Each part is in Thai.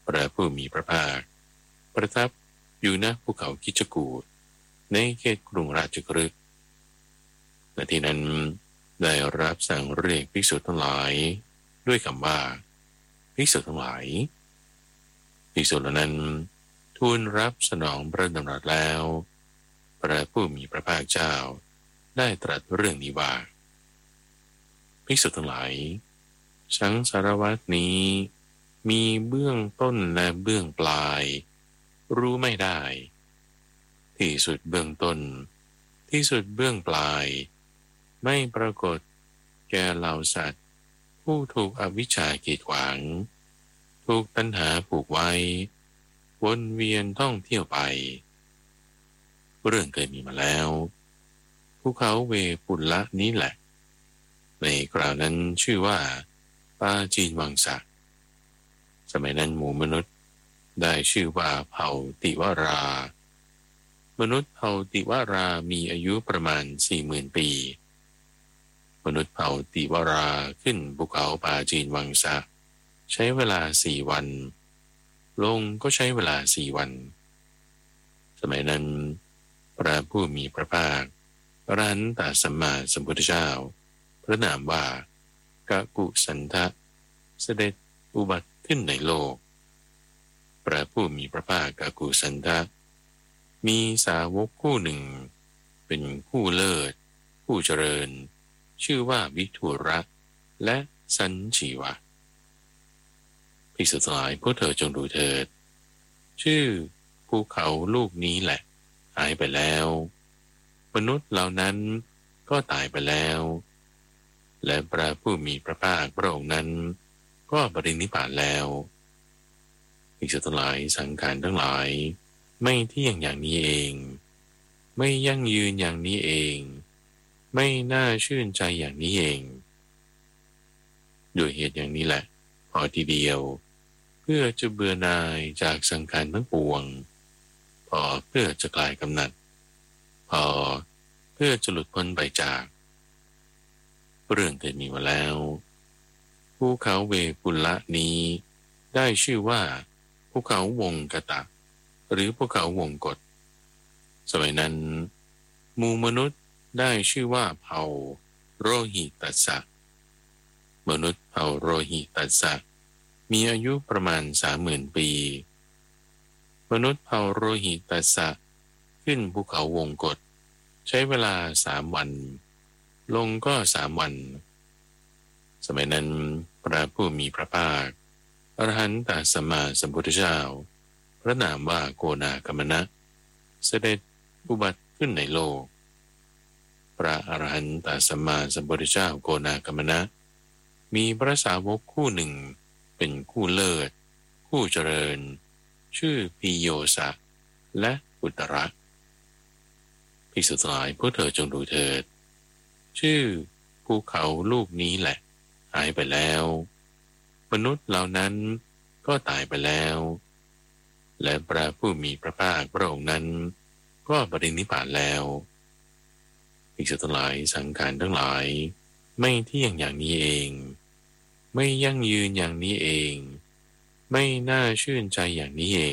พระผู้มีพระภาคประทับอยู่ณภูเขาคิชกูฏในเขตกรุงราชคฤห์ณที่นั้นได้รับสั่งเรียกภิกษุทั้งหลายด้วยคำว่าภิกษุทั้งหลายภิกษุเหล่านั้นทูลรับสนองพระดำรัสแล้วพระผู้มีพระภาคเจ้าได้ตรัสเรื่องนี้ว่าภิกษุทั้งหลายสังสารวัฏนี้มีเบื้องต้นและเบื้องปลายรู้ไม่ได้ที่สุดเบื้องต้นที่สุดเบื้องปลายไม่ปรากฏแก่เหล่าสัตว์ผู้ถูกอวิชชากีดขวางถูกตัณหาผูกไว้วนเวียนท่องเที่ยวไปเรื่องเคยมีมาแล้วภูเขาเวปุลละนี้แหละในคราวนั้นชื่อว่าปาจีนวังสะสมัยนั้นหมู่มนุษย์ได้ชื่อว่าเผ่าติวารามนุษย์เผ่าติวารามีอายุประมาณ 40,000 ปีมนุษย์เผ่าติวาราขึ้นภูเขาปาจีนวังสะใช้เวลา4 วันลงก็ใช้เวลา4 วันสมัยนั้นพระผู้มีพระภาคอรหันตสัมมาสัมพุทธเจ้าพระนามว่ากกุสันทะเสด็จอุบัติขึ้นในโลกพระผู้มีพระภาคกกุสันทะมีสาวกคู่หนึ่งเป็นคู่เลิศผู้เจริญชื่อว่าวิทุระและสัญชีวะภิกษุทั้งหลายพวกเธอจงดูเถิดชื่อภูเขาลูกนี้แหละหายไปแล้วมนุษย์เหล่านั้นก็ตายไปแล้วและพระผู้มีพระภาคพระองค์นั้นก็ปรินิพพานแล้วภิกษุทั้งหลายสังขารทั้งหลายไม่เที่ยงอย่างนี้เองไม่ยั่งยืนอย่างนี้เองไม่น่าชื่นใจอย่างนี้เองด้วยเหตุอย่างนี้แหละพอทีเดียวเพื่อจะเบื่อหน่ายจากสังขารทั้งปวงพอเพื่อจะคลายกำหนัดพอเพื่อจะหลุดพ้นไปจากเรื่องเคยมีมาแล้วภูเขาเวปุลละนี้ได้ชื่อว่าภูเขาวงกตะหรือภูเขาวงกฏสมัยนั้นหมู่มนุษย์ได้ชื่อว่าเผ่าโรหิตัสสะมนุษย์เผ่าโรหิตัสสะมีอายุประมาณ 30,000 ปีมนุษย์เผ่าโรหิตัสสะขึ้นภูเขาวงกฏใช้เวลา3 วันลงก็3 วันสมัยนั้นพระผู้มีพระภาคอรหันตสัมมาสัมพุทธเจ้าพระนามว่าโกนากัมมนะเสด็จอุบัติขึ้นในโลกพระอรหันตสัมมาสัมพุทธเจ้าโกนากัมมนะมีพระสาวกคู่หนึ่งเป็นคู่เลิศคู่เจริญชื่อปิโยสะและอุตระภิกษุทั้งหลายพวกเธอจงดูเถิดชื่อภูเขาลูกนี้แหละหายไปแล้วมนุษย์เหล่านั้นก็ตายไปแล้วและพระผู้มีพระภาคพระองค์นั้นก็ปรินิพพานแล้วภิกษุทั้งหลายสังขารทั้งหลายไม่เที่ยงอย่างนี้เองไม่ยั่งยืนอย่างนี้เองไม่น่าชื่นใจอย่างนี้เอง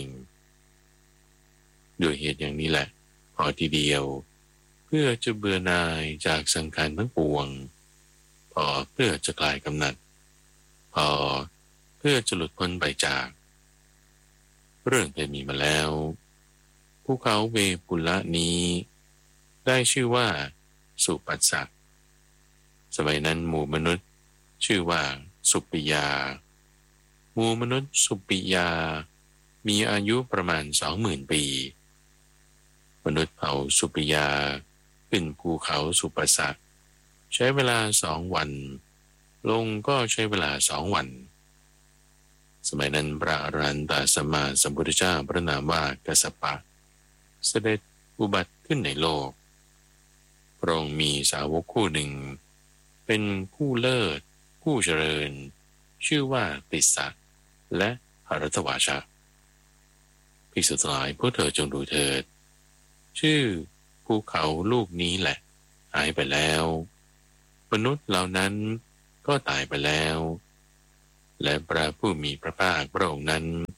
ด้วยเหตุอย่างนี้แหละพอทีเดียวเพื่อจะเบื่อหน่ายจากสังขารทั้งปวงพอเพื่อจะคลายกำหนัดพอเพื่อจะหลุดพ้นไปจากเรื่องเคยมีมาแล้วภูเขาเวปุลละนี้ได้ชื่อว่าสุปัสสะสมัยนั้นหมู่มนุษย์ชื่อว่าสุปิยาหมู่มนุษย์สุปิยามีอายุประมาณ 20,000 ปีมนุษย์เผ่าสุปิยาขึ้นภูเขาสุปัสสะใช้เวลา2 วันลงก็ใช้เวลา2 วันสมัยนั้นพระอรหันตสัมมาสัมพุทธเจ้าพระนามว่ากัสสปะเสด็จอุบัติขึ้นในโลกพระองค์มีสาวกคู่หนึ่งเป็นคู่เลิศคู่เจริญชื่อว่าติสสะและหรทวาชะภิกษุทั้งหลายพวกเธอจงดูเถิดชื่อภูเขาลูกนี้แหละหายไปแล้วมนุษย์เหล่านั้นก็ตายไปแล้วและพระผู้มีพระภาคพระองค์นั้น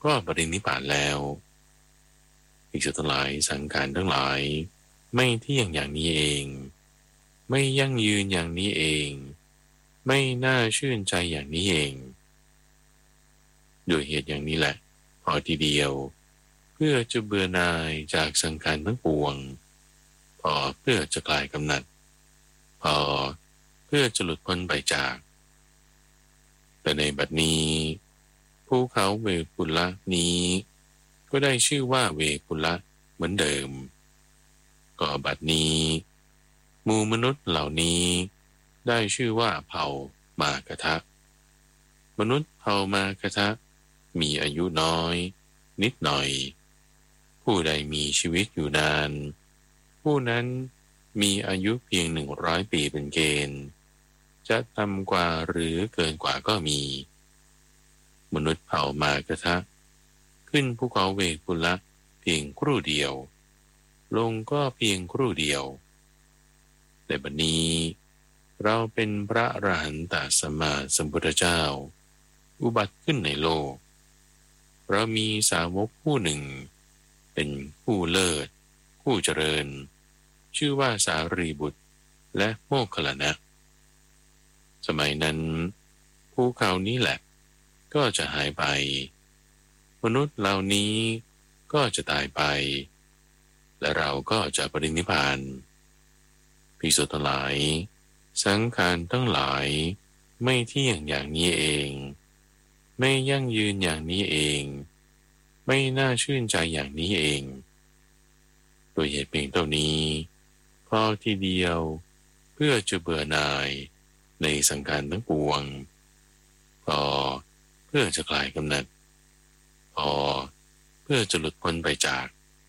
ก็ปรินิพพานแล้วภิกษุทั้งหลายสังขารทั้งหลายไม่เที่ยงอย่างนี้เองไม่ยั่งยืนอย่างนี้เองไม่น่าชื่นใจอย่างนี้เองด้วยเหตุอย่างนี้แหละพอทีเดียวเพื่อจะเบื่อหน่ายจากสังขารทั้งปวงพอเพื่อจะคลายกำหนัดพอเพื่อจะหลุดพ้นไปจากแต่ในบัดนี้ภูเขาเวปุละนี้ก็ได้ชื่อว่าเวปุละเหมือนเดิมก็บัดนี้หมู่มนุษย์เหล่านี้ได้ชื่อว่าเผ่ามากะทะมนุษย์เผ่ามากะทะมีอายุน้อยนิดหน่อยผู้ใดมีชีวิตอยู่นานผู้นั้นมีอายุเพียง100 ปีเป็นเกณฑ์จะต่ำกว่าหรือเกินกว่าก็มีมนุษย์เผ่ามากะทะขึ้นภูเขาเวปุละเพียงครู่เดียวลงก็เพียงครู่เดียวแต่บัดนี้เราเป็นพระอรหันตสัมมาสัมพุทธเจ้าอุบัติขึ้นในโลกเรามีสาวกผู้หนึ่งเป็นผู้เลิศผู้เจริญชื่อว่าสารีบุตรและโมคคัลลานะสมัยนั้นภูเขานี้แหละก็จะหายไปมนุษย์เหล่านี้ก็จะตายไปและเราก็จะปรินิพพานภิกษุทั้งหลายสังขารทั้งหลายไม่เที่ยงอย่างนี้เองไม่ยั่งยืนอย่างนี้เองไม่น่าชื่นใจอย่างนี้เองโดยเหตุเพียงเท่านี้พอทีเดียวเพื่อจะเบื่อหน่ายในสังขารทั้งปวงพอเพื่อจะคลายกำหนัดพอเพื่อจะหลุดพ้นไปจาก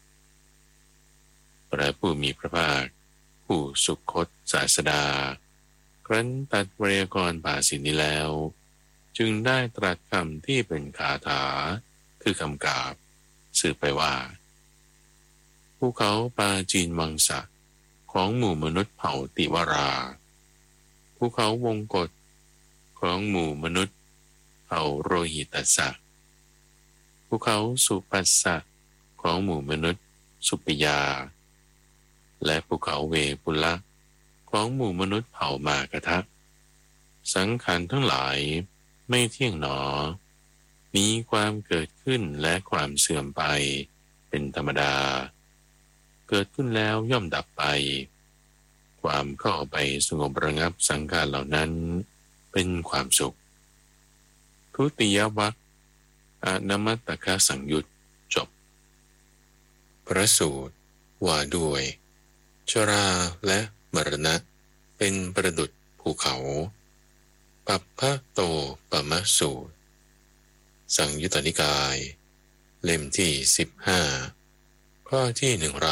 พระผู้มีพระภาคผู้สุคตศาสดาครั้นตัดไวยากรณ์ภาษิตนี้แล้วจึงได้ตรัสคำที่เป็นคาถาคือคำกาบสืบไปว่าภูเขาปาจีนมังสะของหมู่มนุษย์เผ่าติวราภูเขาวงกฏของหมู่มนุษย์เผ่าโรหิตัสสะภูเขาสุปัสสะของหมู่มนุษย์สุปิยาและภูเขาเวปุละของหมู่มนุษย์เผ่ามากะทะสังขารทั้งหลายไม่เที่ยงหนอมีความเกิดขึ้นและความเสื่อมไปเป็นธรรมดาเกิดขึ้นแล้วย่อมดับไปความเข้าไปสงบระงับสังขารเหล่านั้นเป็นความสุขทุติยวรรคอนมัตตคสังยุตจบพระสูตรว่าด้วยชราและมรณะเป็นประดุจภูเขาปัปพะโตปมสูตรสังยุตตนิกายเล่มที่15ข้อที่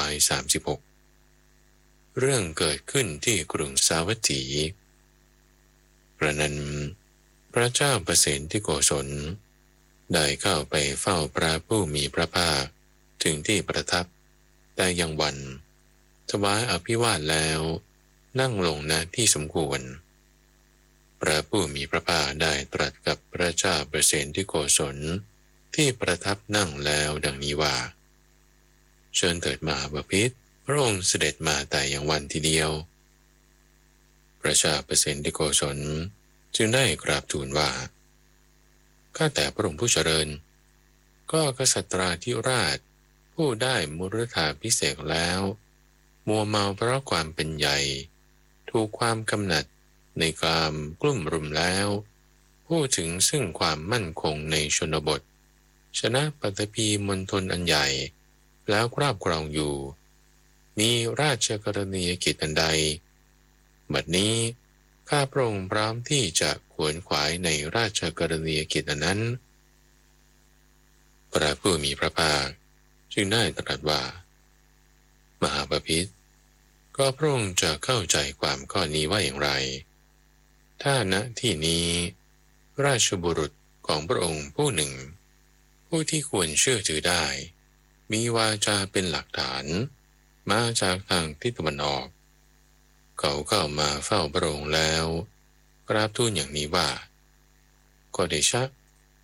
136เรื่องเกิดขึ้นที่กรุงสาวัตถีกระนั้นพระเจ้าประเสนที่โกศลได้เข้าไปเฝ้าพระผู้มีพระภาคถึงที่ประทับแต่ยังวันถวายอภิวาทแล้วนั่งลงณที่สมควรพระผู้มีพระภาคได้ตรัสกับพระเจ้าประเสนที่โกศลที่ประทับนั่งแล้วดังนี้ว่าเชิญเถิดมหาบพิตรพระองค์เสด็จมาแต่ยังวันทีเดียวพระเจ้าประเสนที่โกศลจึงได้กราบทูลว่าข้าแต่พระองค์ผู้เจริญก็กษัตราธิราชผู้ได้มุรธาภิเษกแล้วมัวเมาเพราะความเป็นใหญ่ถูกความกำหนัดในกามกลุ่มรุมแล้วพูดถึงซึ่งความมั่นคงในชนบทชนะปัตภีมณฑลอันใหญ่แล้วครอบครองอยู่มีราชกรณียกิจอันใดบัดนี้ข้าพระองค์พร้อมที่จะขวนขวายในราชกรณียกิจอันนั้นพระผู้มีพระภาคจึงได้ตรัสว่ามหาบพิตรก็พระองค์จะเข้าใจความข้อนี้ว่าอย่างไรถ้าณที่นี้ราชบุรุษของพระองค์ผู้หนึ่งผู้ที่ควรเชื่อถือได้มีวาจาเป็นหลักฐานมาจากทางทิศตะวันออกเขาเข้ามาเฝ้าพระองค์แล้วกราบทูลอย่างนี้ว่าขอเดชะ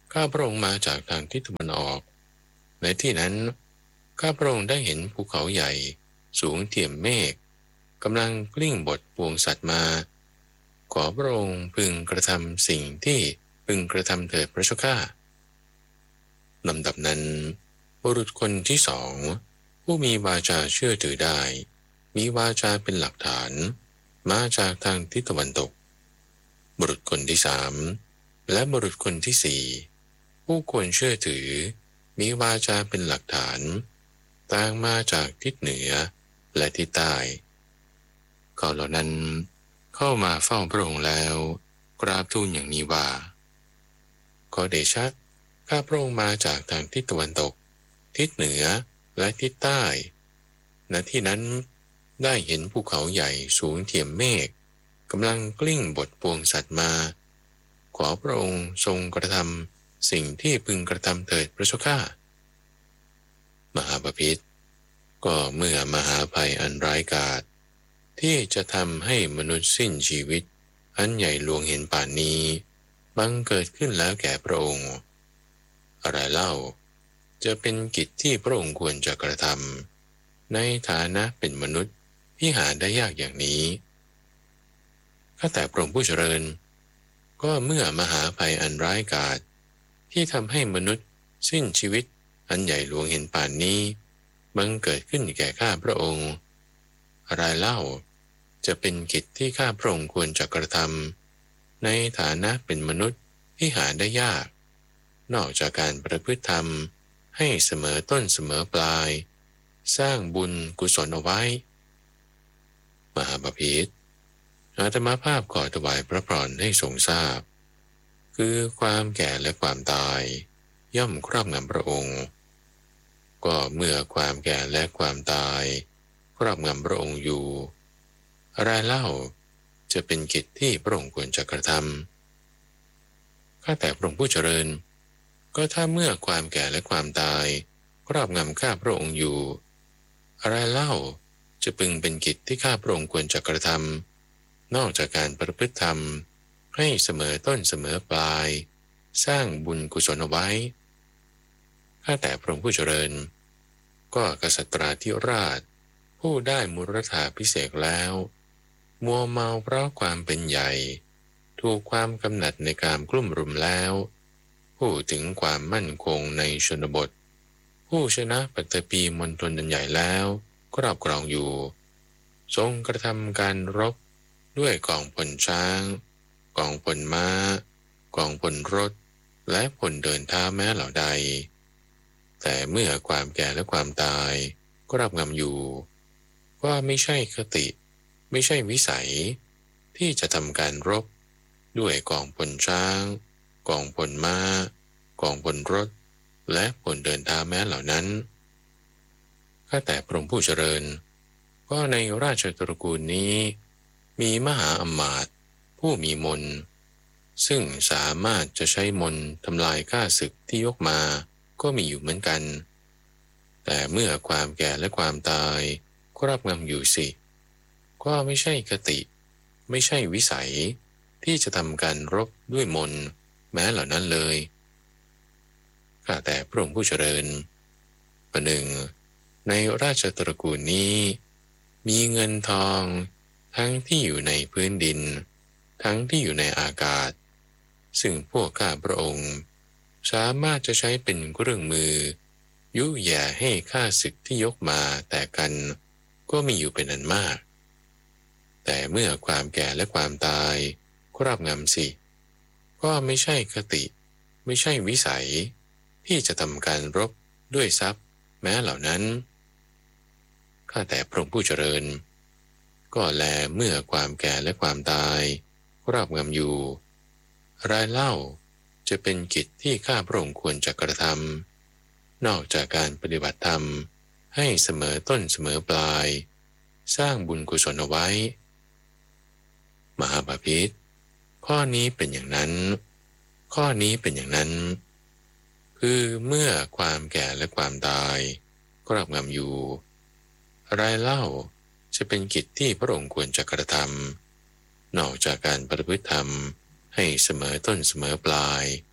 ข้าพระองค์มาจากทางทิศตะวันออกในที่นั้นข้าพระองค์ได้เห็นภูเขาใหญ่สูงเทียมเมฆกำลังกลิ้งบทปวงสัตว์มาขอพระองค์พึงกระทำสิ่งที่พึงกระทำเถิดพระเจ้าข้าลำดับนั้นบุรุษคนที่สองผู้มีวาจาเชื่อถือได้มีวาจาเป็นหลักฐานมาจากทางทิศตะวันตกบุรุษคนที่สามและบุรุษคนที่สี่ผู้ควรเชื่อถือมีวาจาเป็นหลักฐานต่างมาจากทิศเหนือและทิศใต้เขาเหล่านั้นเข้ามาเฝ้าพระองค์แล้วกราบทูลอย่างนี้ว่าขอเดชะข้าพระองค์มาจากทางทิศตะวันตกทิศเหนือและทิศใต้ณที่นั้นได้เห็นภูเขาใหญ่สูงเทียมเมฆกำลังกลิ้งบทปวงสัตว์มาขอพระองค์ทรงกระทำสิ่งที่พึงกระทำเถิดพระเจ้าข้ามหาบพิตรก็เมื่อมหาภัยอันร้ายกาจที่จะทำให้มนุษย์สิ้นชีวิตอันใหญ่หลวงเห็นป่านนี้บังเกิดขึ้นแล้วแก่พระองค์อะไรเล่าจะเป็นกิจที่พระองค์ควรจะกระทำในฐานะเป็นมนุษย์ที่หาได้ยากอย่างนี้ข้าแต่พระองค์ผู้เจริญก็เมื่อมหาภัยอันร้ายกาจที่ทำให้มนุษย์สิ้นชีวิตอันใหญ่หลวงเห็นป่านนี้บังเกิดขึ้นแก่ข้าพระองค์อะไรเล่าจะเป็นกิจที่ข้าพระองค์ควรจะกระทำในฐานะเป็นมนุษย์ที่หาได้ยากนอกจากการประพฤติธรรมให้เสมอต้นเสมอปลายสร้างบุญกุศลเอาไว้มหาบพิตรอาตมาภาพขอถวายพระพรให้ทรงทราบคือความแก่และความตายย่อมครอบงำพระองค์ก็เมื่อความแก่และความตายครอบงำพระองค์อยู่อะไรเล่าจะเป็นกิจที่พระองค์ควรจะกระทำข้าแต่พระองค์ผู้เจริญก็ถ้าเมื่อความแก่และความตายครอบงำข้าพระองค์อยู่อะไรเล่าจะพึงเป็นกิจที่ข้าพระองค์ควรจะกระทำนอกจากการประพฤติธรรมให้เสมอต้นเสมอปลายสร้างบุญกุศลเอาไว้ข้าแต่พระองค์ผู้เจริญก็กษัตราธิราชผู้ได้มุรธาภิเษกแล้วมัวเมาเพราะความเป็นใหญ่ถูกความกำหนัดในการกลุ่มรุมแล้วผู้ถึงความมั่นคงในชนบทผู้ชนะปัตตภีมณฑลใหญ่แล้วครอบครองอยู่ทรงกระทำการรบด้วยกองพลช้างกองพลม้ากองพลรถและพลเดินเท้าแม้เหล่าใดแต่เมื่อความแก่และความตายครอบงำอยู่ว่าไม่ใช่คติไม่ใช่วิสัยที่จะทำการรบด้วยกองพลช้างกองพลม้ากองพลรถและพลเดินเท้าแม้เหล่านั้นข้าแต่พระองค์ผู้เจริญก็ในราชตระกูลนี้มีมหาอำมาตย์ผู้มีมนต์ซึ่งสามารถจะใช้มนต์ทำลายข้าศึกที่ยกมาก็มีอยู่เหมือนกันแต่เมื่อความแก่และความตายครอบงำอยู่สิก็ไม่ใช่คติไม่ใช่วิสัยที่จะทำการรบด้วยมนต์แม้เหล่านั้นเลยข้าแต่พระองค์ผู้เจริญประหนึ่งในราชตระกูลนี้มีเงินทองทั้งที่อยู่ในพื้นดินทั้งที่อยู่ในอากาศซึ่งพวกข้าพระองค์สามารถจะใช้เป็นเครื่องมือยุแย่ให้ข้าศึกที่ยกมาแต่กันก็มีอยู่เป็นอันมากแต่เมื่อความแก่และความตายครอบงำสิก็ไม่ใช่คติไม่ใช่วิสัยที่จะทำการรบด้วยทรัพย์แม้เหล่านั้นข้าแต่พระองค์ผู้เจริญก็แลเมื่อความแก่และความตายครอบงำอยู่รายเล่าจะเป็นกิจที่ข้าพระองค์ควรจะกระทำนอกจากการปฏิบัติธรรมให้เสมอต้นเสมอปลายสร้างบุญกุศลเอาไว้มหาบพิตรข้อนี้เป็นอย่างนั้นข้อนี้เป็นอย่างนั้นคือเมื่อความแก่และความตายครอบงำอยู่รายเล่าจะเป็นกิจที่พระองค์ควรจะกระทำนอกจากการประพฤติธรรมให้เสมอต้นเสมอปลาย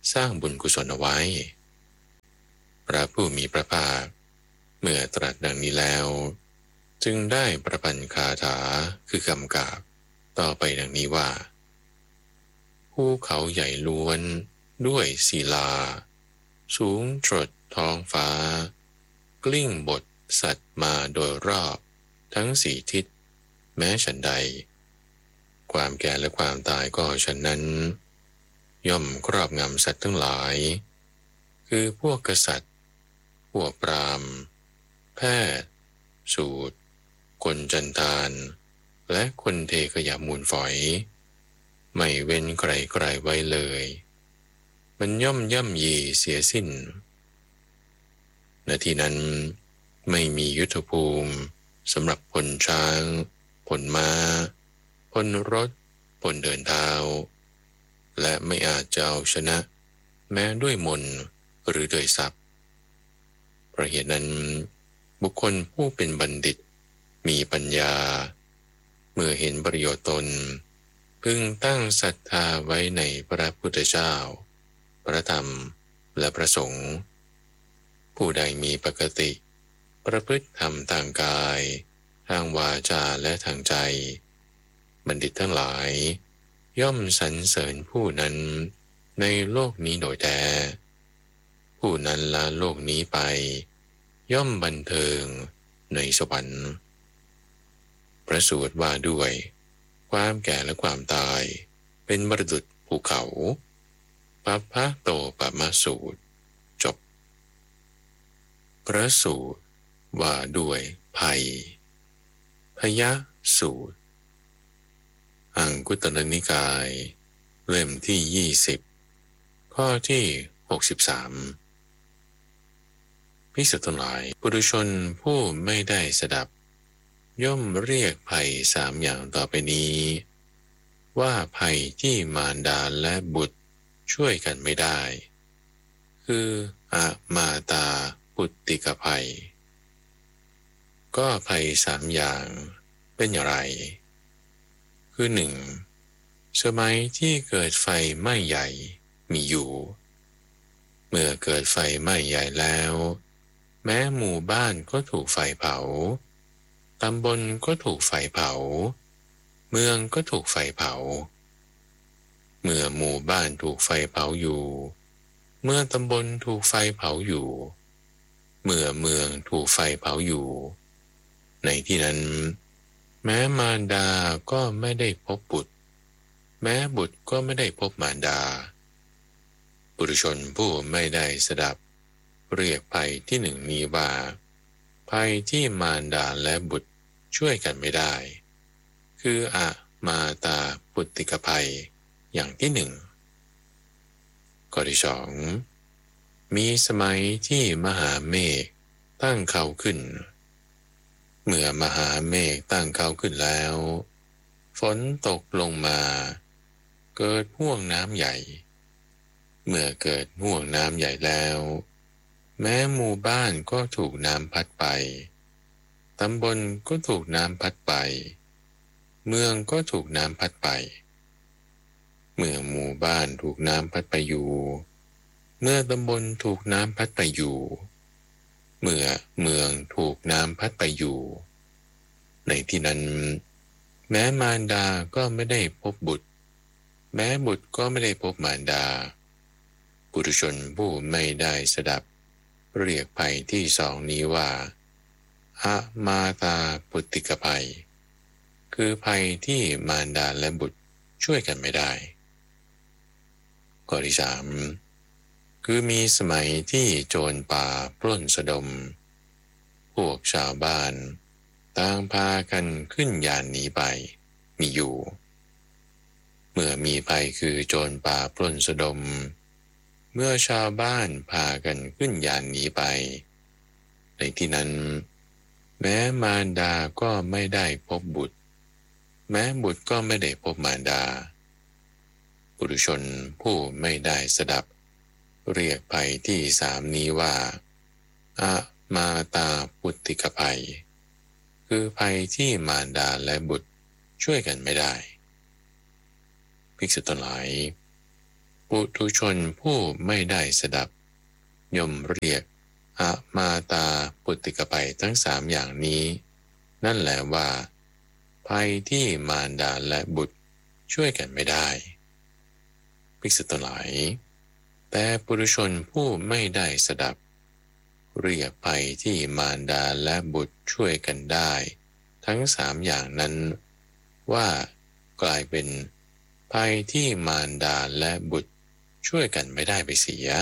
สร้างบุญกุศลเอาไว้พระผู้มีพระภาคเมื่อตรัสดังนี้แล้วจึงได้ประพันธ์คาถาคือกำกาบต่อไปดังนี้ว่าภูเขาใหญ่ล้วนด้วยศิลาสูงตรดท้องฟ้ากลิ้งบดสัตว์มาโดยรอบทั้งสี่ทิศแม้ฉันใดความแก่และความตายก็ฉะนั้นย่อมครอบงำสัตว์ทั้งหลายคือพวกกษัตริย์พวกพราหมณ์แพทย์สูตรคนจันทานและคนเทขยะมูลฝอยไม่เว้นใครๆไว้เลยมันย่อมย่ำยีเสียสิ้นณที่นั้นไม่มียุทธภูมิสำหรับพลช้างพลม้าพลรถพลเดินเท้าและไม่อาจจะเอาชนะแม้ด้วยมนต์หรือด้วยทรัพย์เพราะเหตุนั้นบุคคลผู้เป็นบัณฑิตมีปัญญาเมื่อเห็นประโยชน์ตนพึงตั้งศรัทธาไว้ในพระพุทธเจ้าพระธรรมและพระสงฆ์ผู้ใดมีปกติประพฤติธรรมทางกายทางวาจาและทางใจบัณฑิตทั้งหลายย่อมสรรเสริญผู้นั้นในโลกนี้โดยแท้ผู้นั้นละโลกนี้ไปย่อมบันเทิงในสวรรค์พระสูตรว่าด้วยความแก่และความตายเป็นมรดกภูเขาปัพพะโตปมสูตรจบพระสูตรว่าด้วยภัยพยสูตรอังคุตรนิกายเล่มที่20ข้อที่63ภิกษุทั้งหลายปุถุชนผู้ไม่ได้สดับย่อมเรียกภัย3อย่างต่อไปนี้ว่าภัยที่มารดาและบุตรช่วยกันไม่ได้คืออามาตาปุตติกภัยก็ภัย3อย่างเป็นอย่างไรคือ1สมัยที่เกิดไฟไหม้ใหญ่มีอยู่เมื่อเกิดไฟไหม้ใหญ่แล้วแม้หมู่บ้านก็ถูกไฟเผาตำบลก็ถูกไฟเผาเมืองก็ถูกไฟเผาเมื่อหมู่บ้านถูกไฟเผาอยู่เมื่อตำบลถูกไฟเผาอยู่เมื่อเมืองถูกไฟเผาอยู่ในที่นั้นแม้มารดาก็ไม่ได้พบบุตรแม้บุตรก็ไม่ได้พบมารดาปุถุชนผู้ไม่ได้สดับเรียกภัยที่หนึ่งนี้ว่าภัยที่มารดาและบุตรช่วยกันไม่ได้คืออามาตาปุตติกภัยอย่างที่1ข้อที่2มีสมัยที่มหาเมฆตั้งเขาขึ้นเมื่อมหาเมฆตั้งเขาขึ้นแล้วฝนตกลงมาเกิดห่วงน้ำใหญ่เมื่อเกิดห่วงน้ำใหญ่แล้วแม้หมู่บ้านก็ถูกน้ำพัดไปตำบลก็ถูกน้ำพัดไปเมืองก็ถูกน้ำพัดไปเมื่อหมู่บ้านถูกน้ำพัดไปอยู่เมื่อตำบลถูกน้ำพัดไปอยู่เมื่อเมืองถูกน้ำพัดไปอยู่ในที่นั้นแม้มารดาก็ไม่ได้พบบุตรแม้บุตรก็ไม่ได้พบมารดาปุถุชนผู้ไม่ได้สดับเรียกภัยที่2นี้ว่าอามาตาปุตติกภัยคือภัยที่มารดาและบุตรช่วยกันไม่ได้ข้อที่3คือมีสมัยที่โจรป่าปล้นสะดมพวกชาวบ้านต่างพากันขึ้นยานหนีไปมีอยู่เมื่อมีภัยคือโจรป่าปล้นสะดมเมื่อชาวบ้านพากันขึ้นยานหนีไปในที่นั้นแม้มารดาก็ไม่ได้พบบุตรแม้บุตรก็ไม่ได้พบมารดาปุถุชนผู้ไม่ได้สดับเรียกภัยที่3นี้ว่าอามาตาปุตติกภัยคือภัยที่มารดาและบุตรช่วยกันไม่ได้ภิกษุทั้งหลายปุถุชนผู้ไม่ได้สดับย่อมเรียกอามาตาปุตติกภัยทั้งสามอย่างนี้นั่นแหละว่าภัยที่มารดาและบุตรช่วยกันไม่ได้ภิกษุทั้งหลายแต่ปุถุชนผู้ไม่ได้สดับเรียกภัยที่มารดาและบุตรช่วยกันได้ทั้งสามอย่างนั้นว่ากลายเป็นภัยที่มารดาและบุตรช่วยกันไม่ได้ไปเสีย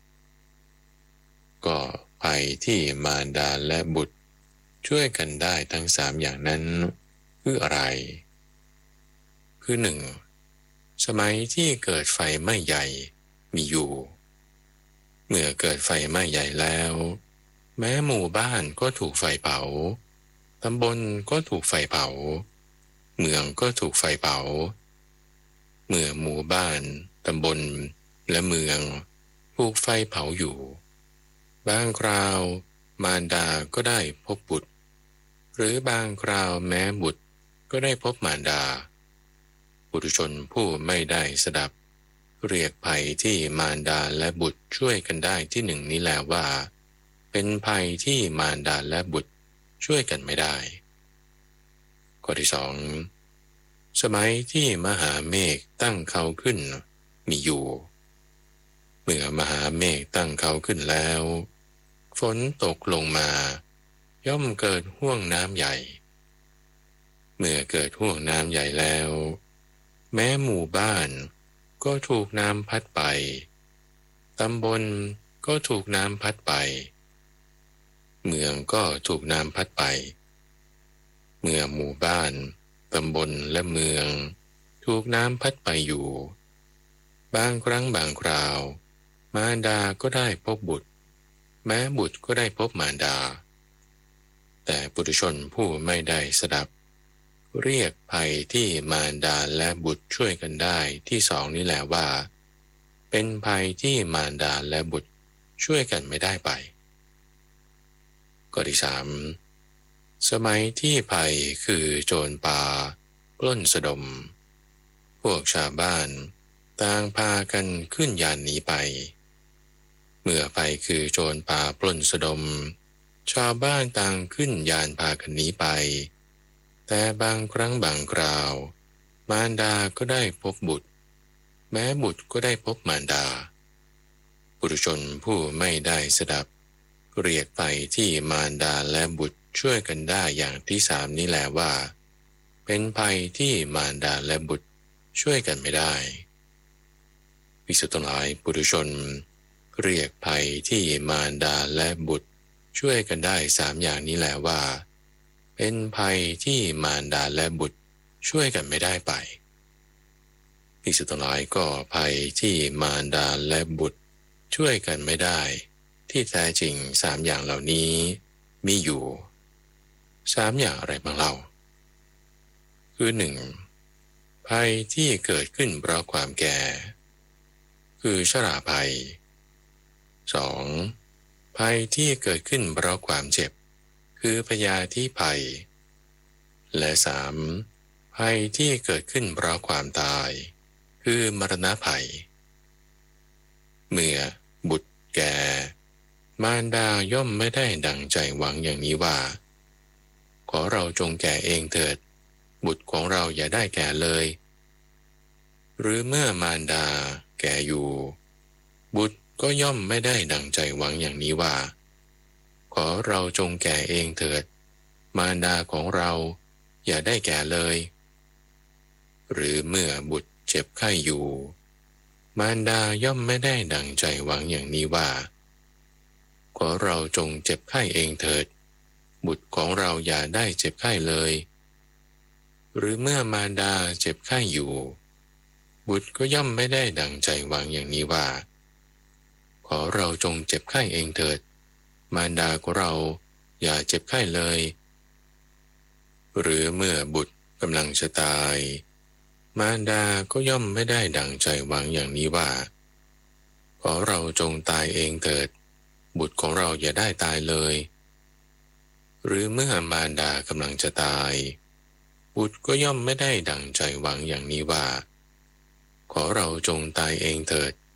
ก็ภัยที่มารดาและบุตรช่วยกันได้ทั้งสามอย่างนั้นคืออะไรคือหนึ่งสมัยที่เกิดไฟไหม้ใหญ่มีอยู่เมื่อเกิดไฟไหม้ใหญ่แล้วแม้หมู่บ้านก็ถูกไฟเผาตำบลก็ถูกไฟเผาเมืองก็ถูกไฟเผาเมื่อหมู่บ้านตำบลและเมืองถูกไฟเผาอยู่บางคราวมารดาก็ได้พบบุตรหรือบางคราวแม้บุตรก็ได้พบมารดาปุถุชนผู้ไม่ได้สดับเรียกภัยที่มารดาและบุตรช่วยกันได้ที่หนึ่งนี้แล้วว่าเป็นภัยที่มารดาและบุตรช่วยกันไม่ได้ข้อที่สองสมัยที่มหาเมฆตั้งเขาขึ้นมีอยู่เมื่อมหาเมฆตั้งเขาขึ้นแล้วฝนตกลงมาย่อมเกิดห้วงน้ำใหญ่เมื่อเกิดห้วงน้ำใหญ่แล้วแม้หมู่บ้านก็ถูกน้ำพัดไปตำบลก็ถูกน้ำพัดไปเมืองก็ถูกน้ำพัดไปเมื่อหมู่บ้านตำบลและเมืองถูกน้ำพัดไปอยู่บางครั้งบางคราวมารดาก็ได้พบบุตรแม้บุตรก็ได้พบมารดาแต่ปุถุชนผู้ไม่ได้สดับเรียกภัยที่มารดาและบุตรช่วยกันได้ที่สองนี้แหละว่าเป็นภัยที่มารดาและบุตรช่วยกันไม่ได้ไปข้อที่สามสมัยที่ภัยคือโจรป่าปล้นสะดมพวกชาวบ้านต่างพากันขึ้นยานหนีไปเมื่อภัยคือโจรป่าปล้นสะดมชาวบ้านต่างขึ้นยานพากันหนีไปแต่บางครั้งบางคราวมารดาก็ได้พบบุตรแม้บุตรก็ได้พบมารดาปุถุชนผู้ไม่ได้สดับเรียกไปที่มารดาและบุตรช่วยกันได้อย่างที่สามนี้แหละว่าเป็นภัยที่มารดาและบุตรช่วยกันไม่ได้ภิกษุทั้งหลายปุถุชนเรียกภัยที่มารดาและบุตรช่วยกันได้สามอย่างนี้แหละว่าเป็นภัยที่มารดาและบุตรช่วยกันไม่ได้ไปภิกษุทั้งหลายก็ภัยที่มารดาและบุตรช่วยกันไม่ได้ที่แท้จริงสามอย่างเหล่านี้มีอยู่สามอย่างอะไรบ้างเล่าคือหนึ่งภัยที่เกิดขึ้นเพราะความแก่คือชราภัยสองภัยที่เกิดขึ้นเพราะความเจ็บคือพยาธิภัยและสามภัยที่เกิดขึ้นเพราะความตายคือมรณะภัยเมื่อบุตรแก่มารดาย่อมไม่ได้ดังใจหวังอย่างนี้ว่าขอเราจงแก่เองเถิดบุตรของเราอย่าได้แก่เลยหรือเมื่อมารดาแก่อยู่บุตรก็ย่อมไม่ได้ดังใจหวังอย่างนี้ว่าขอเราจงแก่เองเถิดมารดาของเราอย่าได้แก่เลยหรือเมื่อบุตรเจ็บไข้อยู่มารดาย่อมไม่ได้ดังใจหวังอย่างนี้ว่าขอเราจงเจ็บไข้เองเถิดบุตรของเราอย่าได้เจ็บไข้เลยหรือเมื่อมารดาเจ็บไข้อยู่บุตรก็ย่อมไม่ได้ดังใจหวังอย่างนี้ว่าขอเราจงเจ็บไข้เองเถิดมารดาของเราอย่าเจ็บไข้เลยหรือเมื่อบุตรกำลังจะตายมารดาก็ย่อมไม่ได้ดังใจหวังอย่างนี้ว่าขอเราจงตายเองเถิดบุตรของเราอย่าได้ตายเลยหรือเมื่อมารดากำลังจะตายบุตรก็ย่อมไม่ได้ดังใจหวังอย่างนี้ว่าขอเราจงตายเองเถิด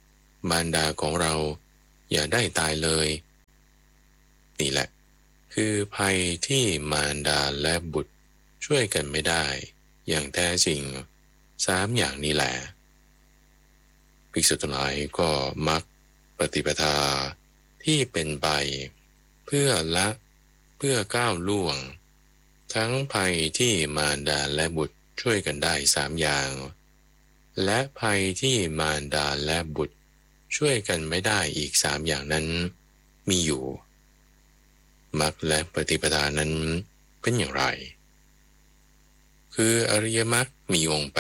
มารดาของเราอย่าได้ตายเลยนี่แหละคือภัยที่มารดาและบุตรช่วยกันไม่ได้อย่างแท้จริง3อย่างนี้แหละภิกษุทั้งหลายก็มักปฏิปทาที่เป็นไปเพื่อละเพื่อก้าวล่วงทั้งภัยที่มารดาและบุตรช่วยกันได้3อย่างและภัยที่มารดาและบุตรช่วยกันไม่ได้อีก3อย่างนั้นมีอยู่มรรคและปฏิปทานั้นเป็นอย่างไรคืออริยมรรคมีองค์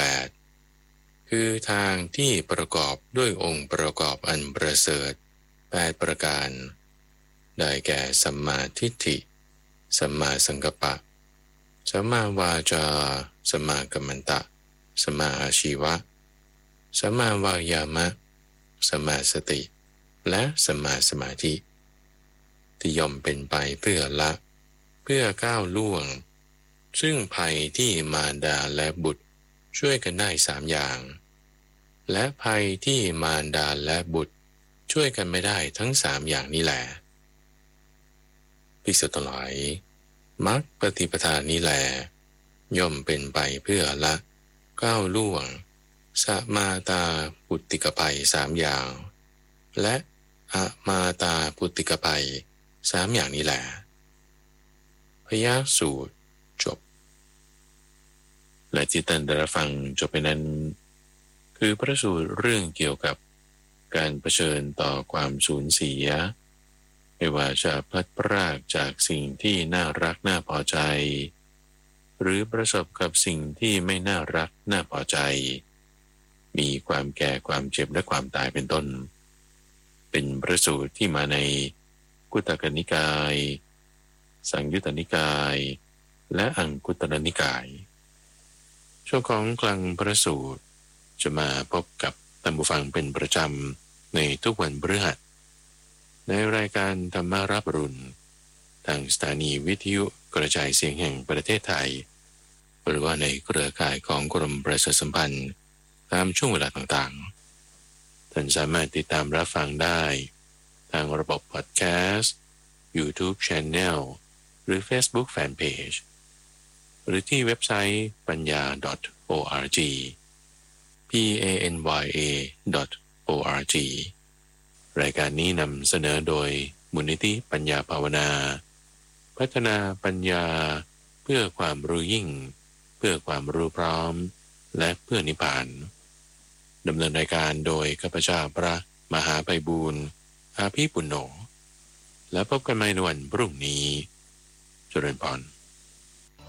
8คือทางที่ประกอบด้วยองค์ประกอบอันประเสริฐ8ประการได้แก่สัมมาทิฏฐิสัมมาสังกัปปะสัมมาวาจาสัมมากัมมันตะสัมมาอาชีวะสัมมาวายามะสัมมาสติและสัมมาสมาธิที่ย่อมเป็นไปเพื่อละเพื่อก้าวล่วงซึ่งภัยที่มารดาและบุตรช่วยกันได้3อย่างและภัยที่มารดาและบุตรช่วยกันไม่ได้ทั้ง3อย่างนี้แหละภิกษุทั้งหลายมรรคปฏิปทานี้แลย่อมเป็นไปเพื่อละก้าวล่วงสมาตาปุตติกภัย3อย่างและอมาตาปุตติกภัย3อย่างนี้แหละพยาสูตรจบและที่ท่านได้รับฟังจบไปนั้นคือพระสูตรเรื่องเกี่ยวกับการเผชิญต่อความสูญเสียไม่ว่าจะพลัดพรากจากสิ่งที่น่ารักน่าพอใจหรือประสบกับสิ่งที่ไม่น่ารักน่าพอใจมีความแก่ความเจ็บและความตายเป็นต้นเป็นพระสูตรที่มาในกุตตกนิกายสังยุตตนิกายและอังคุตตรนิกายช่วงของกลางพระสูตรจะมาพบกับท่านผู้ฟังเป็นประจำในทุกวันพฤหัสในรายการธรรมารับรุณทางสถานีวิทยุกระจายเสียงแห่งประเทศไทยหรือว่าในเครือข่ายของกรมประชาสัมพันธ์ตามช่วงเวลาต่างๆท่านสามารถติดตามรับฟังได้ทางระบบพอดแคสต์ YouTube Channel หรือ Facebook Fanpage หรือที่เว็บไซต์ปัญญา .org panya.org รายการนี้นำเสนอโดยมูลนิธิปัญญาภาวนาพัฒนาปัญญาเพื่อความรู้ยิ่งเพื่อความรู้พร้อมและเพื่อนิพพานดำเนินรายการโดยข้าพเจ้าพระมหาไพบูลย์อาภีปุณโญและพบกันใหม่ในวันพรุ่งนี้เจริญพร